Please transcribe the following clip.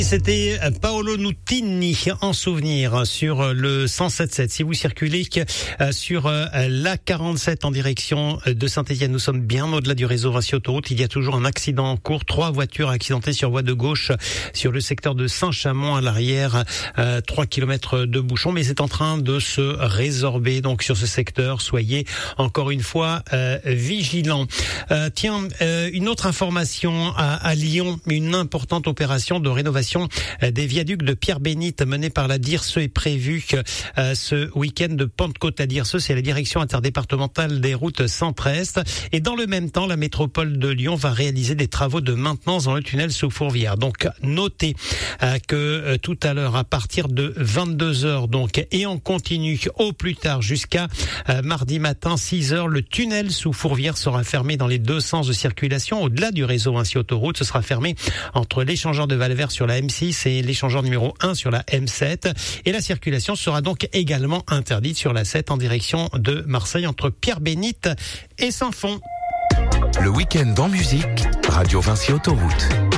C'était Paolo Nutini en souvenir sur le 107.7. Si vous circulez sur l'A47 en direction de Saint-Étienne, nous sommes bien au-delà du réseau Vinci Autoroute. Il y a toujours un accident en cours. 3 voitures accidentées sur voie de gauche sur le secteur de Saint-Chamond à l'arrière. 3 kilomètres de bouchons, mais c'est en train de se résorber donc sur ce secteur. Soyez encore une fois vigilants. Une autre information à Lyon, une importante opération de rénovation des viaducs de Pierre-Bénite menée par la DIRSE est prévue ce week-end de Pentecôte. La DIRSE, c'est la direction interdépartementale des routes centre-est. Et dans le même temps, la métropole de Lyon va réaliser des travaux de maintenance dans le tunnel sous Fourvière. Donc, notez que tout à l'heure, à partir de 22h, donc, et on continue au plus tard jusqu'à mardi matin, 6h, le tunnel sous Fourvière sera fermé dans les deux sens de circulation. Au-delà du réseau Vinci Autoroute, ce sera fermé entre l'échangeur de Valvert sur la M6 et l'échangeur numéro 1 sur la M7. Et la circulation sera donc également interdite sur la 7 en direction de Marseille entre Pierre-Bénite et Saint-Fond. Le week-end en musique, Radio Vinci Autoroute.